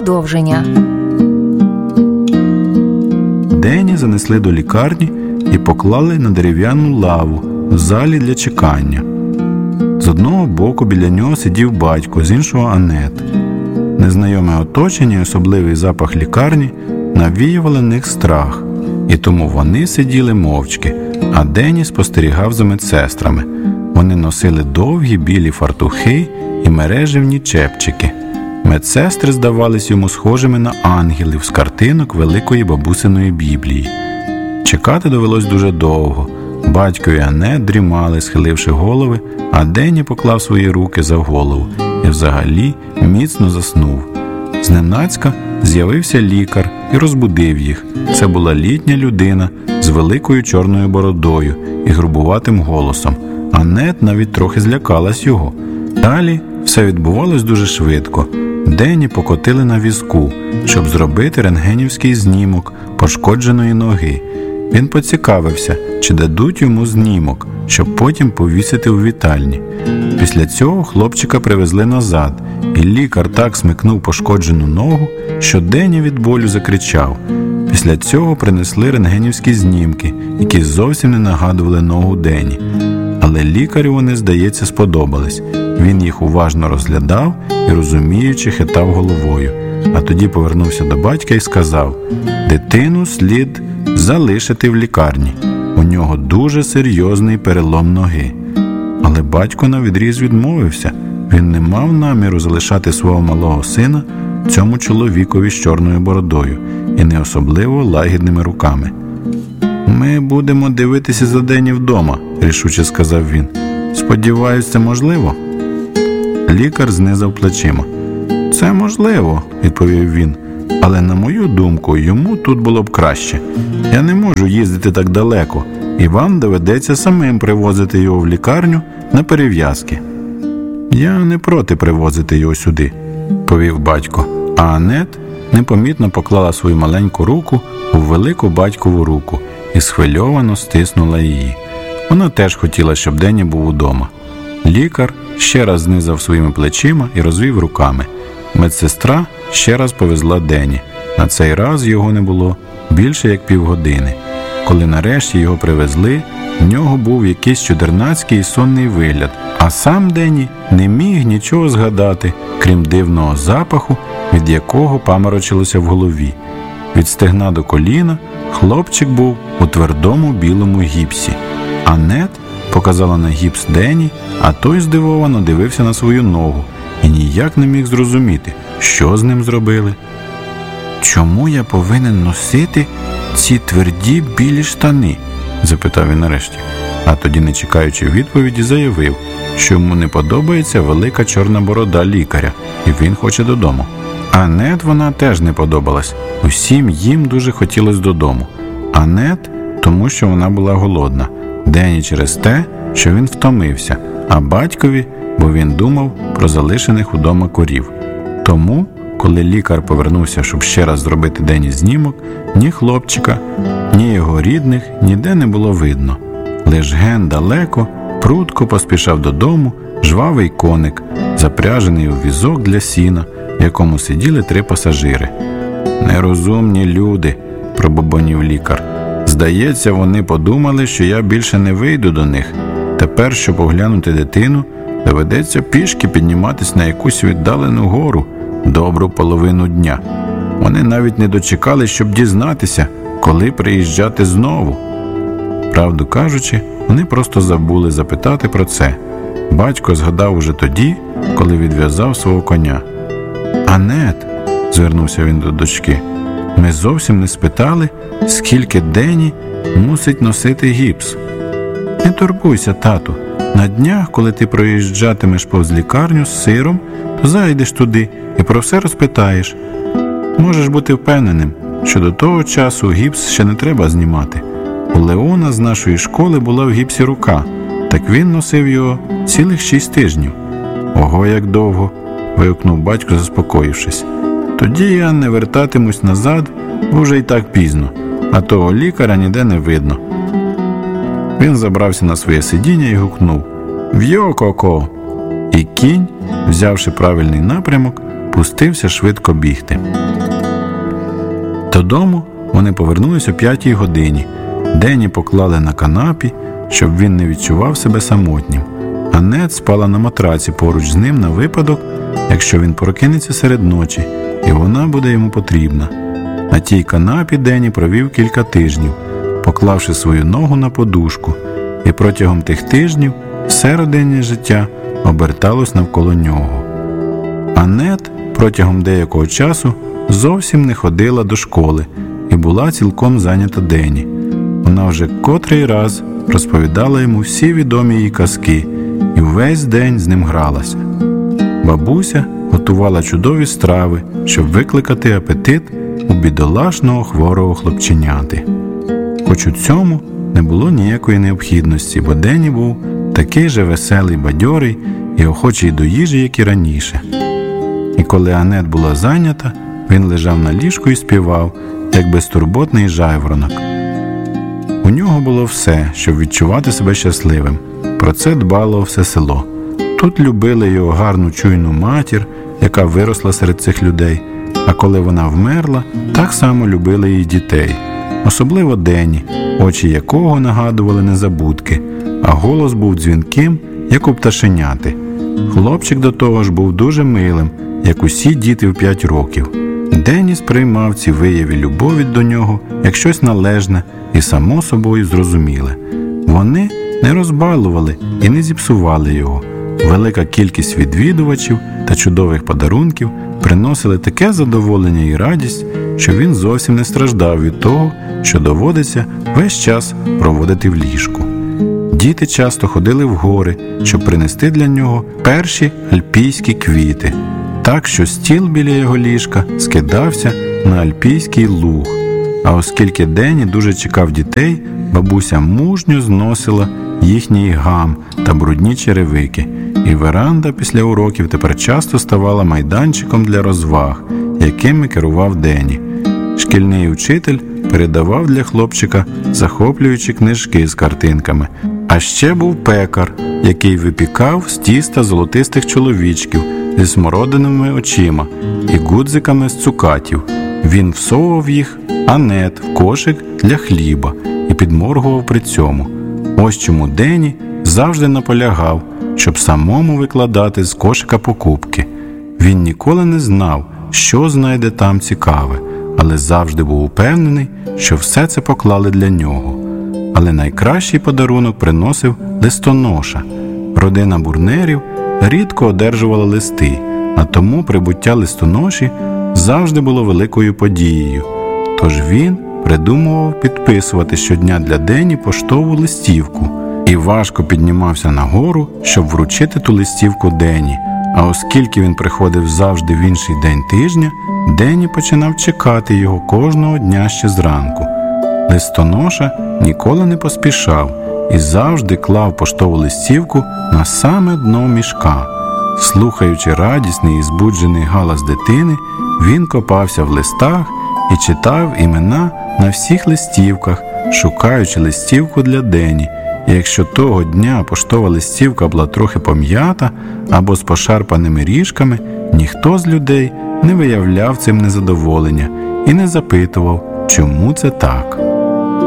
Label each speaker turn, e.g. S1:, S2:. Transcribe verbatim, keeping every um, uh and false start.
S1: Продовження.
S2: Дені занесли до лікарні і поклали на дерев'яну лаву в залі для чекання. З одного боку біля нього сидів батько, з іншого Анет. Незнайоме оточення і особливий запах лікарні навіювали на них страх, і тому вони сиділи мовчки, а Дені спостерігав за медсестрами. Вони носили довгі білі фартухи і мережевні чепчики. Медсестри здавались йому схожими на ангелів з картинок великої бабусиної Біблії. Чекати довелось дуже довго. Батько і Анет дрімали, схиливши голови, а Дені поклав свої руки за голову і взагалі міцно заснув. Зненацька з'явився лікар і розбудив їх. Це була літня людина з великою чорною бородою і грубуватим голосом. Анет навіть трохи злякалась його. Далі все відбувалось дуже швидко. Дені покотили на візку, щоб зробити рентгенівський знімок пошкодженої ноги. Він поцікавився, чи дадуть йому знімок, щоб потім повісити у вітальні. Після цього хлопчика привезли назад, і лікар так смикнув пошкоджену ногу, що Дені від болю закричав. Після цього принесли рентгенівські знімки, які зовсім не нагадували ногу Дені. Але лікарю вони, здається, сподобались. Він їх уважно розглядав і, розуміючи, хитав головою. А тоді повернувся до батька і сказав: «Дитину слід залишити в лікарні. У нього дуже серйозний перелом ноги». Але батько навідріз відмовився. Він не мав наміру залишати свого малого сина цьому чоловікові з чорною бородою і не особливо лагідними руками. «Ми будемо дивитися за Дені вдома», – рішуче сказав він. «Сподіваюсь, це можливо?» Лікар знизав плечима. «Це можливо», – відповів він. «Але, на мою думку, йому тут було б краще. Я не можу їздити так далеко, і вам доведеться самим привозити його в лікарню на перев'язки». «Я не проти привозити його сюди», – повів батько. А Анет непомітно поклала свою маленьку руку у велику батькову руку і схвильовано стиснула її. Вона теж хотіла, щоб Дені був удома. Лікар ще раз знизав своїми плечима і розвів руками. Медсестра ще раз повезла Дені. На цей раз його не було більше як півгодини. Коли нарешті його привезли, в нього був якийсь чудернацький і сонний вигляд, а сам Дені не міг нічого згадати, крім дивного запаху, від якого паморочилося в голові. Від стегна до коліна хлопчик був у твердому білому гіпсі. Анет показала на гіпс Дені, а той здивовано дивився на свою ногу і ніяк не міг зрозуміти, що з ним зробили. «Чому я повинен носити ці тверді білі штани?» – запитав він нарешті. А тоді, не чекаючи відповіді, заявив, що йому не подобається велика чорна борода лікаря, і він хоче додому. Анет вона теж не подобалась. Усім їм дуже хотілося додому. Анет – тому, що вона була голодна. Дені через те, що він втомився, а батькові, бо він думав про залишених удома корів. Тому, коли лікар повернувся, щоб ще раз зробити Дені знімок, ні хлопчика, ні його рідних ніде не було видно. Лиш ген далеко, прудко поспішав додому жвавий коник, запряжений у візок для сіна, в якому сиділи три пасажири. «Нерозумні люди», – пробубонів лікар. «Здається, вони подумали, що я більше не вийду до них. Тепер, щоб оглянути дитину, доведеться пішки підніматись на якусь віддалену гору добру половину дня. Вони навіть не дочекали, щоб дізнатися, коли приїжджати знову». Правду кажучи, вони просто забули запитати про це. Батько згадав уже тоді, коли відв'язав свого коня. «Анет», – звернувся він до дочки, – «ми зовсім не спитали, скільки Дені мусить носити гіпс». «Не турбуйся, тату. На днях, коли ти проїжджатимеш повз лікарню з сиром, то зайдеш туди і про все розпитаєш. Можеш бути впевненим, що до того часу гіпс ще не треба знімати. У Леона з нашої школи була в гіпсі рука, так він носив його цілих шість тижнів». «Ого, як довго!» – вигукнув батько, заспокоївшись. «Тоді я не вертатимусь назад, бо вже й так пізно, а того лікаря ніде не видно». Він забрався на своє сидіння і гукнув: «В'йо-ко-ко!» І кінь, взявши правильний напрямок, пустився швидко бігти. Додому вони повернулись о п'ятій годині. Денні поклали на канапі, щоб він не відчував себе самотнім. Аннет спала на матраці поруч з ним на випадок, якщо він прокинеться серед ночі, і вона буде йому потрібна. На тій канапі Денні провів кілька тижнів, поклавши свою ногу на подушку, і протягом тих тижнів все родинне життя оберталось навколо нього. Аннет протягом деякого часу зовсім не ходила до школи і була цілком зайнята Денні. Вона вже котрий раз розповідала йому всі відомі їй казки і весь день з ним гралася. Бабуся готувала чудові страви, щоб викликати апетит у бідолашного хворого хлопченяти. Хоч у цьому не було ніякої необхідності, бо Денні був такий же веселий, бадьорий і охочий до їжі, як і раніше. І коли Аннет була зайнята, він лежав на ліжку і співав, як безтурботний жайворонок. У нього було все, щоб відчувати себе щасливим. Про це дбало все село. Тут любили його гарну чуйну матір, яка виросла серед цих людей, а коли вона вмерла, так само любили її дітей. Особливо Денні, очі якого нагадували незабудки, а голос був дзвінким, як у пташеняти. Хлопчик до того ж був дуже милим, як усі діти в п'ять років. Денні сприймав ці вияви любові до нього як щось належне і само собою зрозуміле. Вони не розбалували і не зіпсували його. Велика кількість відвідувачів та чудових подарунків приносили таке задоволення і радість, що він зовсім не страждав від того, що доводиться весь час проводити в ліжку. Діти часто ходили в гори, щоб принести для нього перші альпійські квіти, так що стіл біля його ліжка скидався на альпійський луг. А оскільки Денні дуже чекав дітей, бабуся мужньо зносила їхній гам та брудні черевики, і веранда після уроків тепер часто ставала майданчиком для розваг, якими керував Денні. Шкільний учитель передавав для хлопчика захоплюючі книжки з картинками. А ще був пекар, який випікав з тіста золотистих чоловічків зі смородиними очима і гудзиками з цукатів. Він всовував їх Аннет в кошик для хліба і підморгував при цьому. Ось чому Денні завжди наполягав, щоб самому викладати з кошика покупки. Він ніколи не знав, що знайде там цікаве, але завжди був упевнений, що все це поклали для нього. Але найкращий подарунок приносив листоноша. Родина Бурнерів рідко одержувала листи, а тому прибуття листоноші завжди було великою подією. Тож він придумував підписувати щодня для Денні поштову листівку і важко піднімався нагору, щоб вручити ту листівку Денні. А оскільки він приходив завжди в інший день тижня, Денні починав чекати його кожного дня ще зранку. Листоноша ніколи не поспішав і завжди клав поштову листівку на саме дно мішка. Слухаючи радісний і збуджений галас дитини, він копався в листах і читав імена на всіх листівках, шукаючи листівку для Денні. І якщо того дня поштова листівка була трохи пом'ята або з пошарпаними ріжками, ніхто з людей не виявляв цим незадоволення і не запитував, чому це так.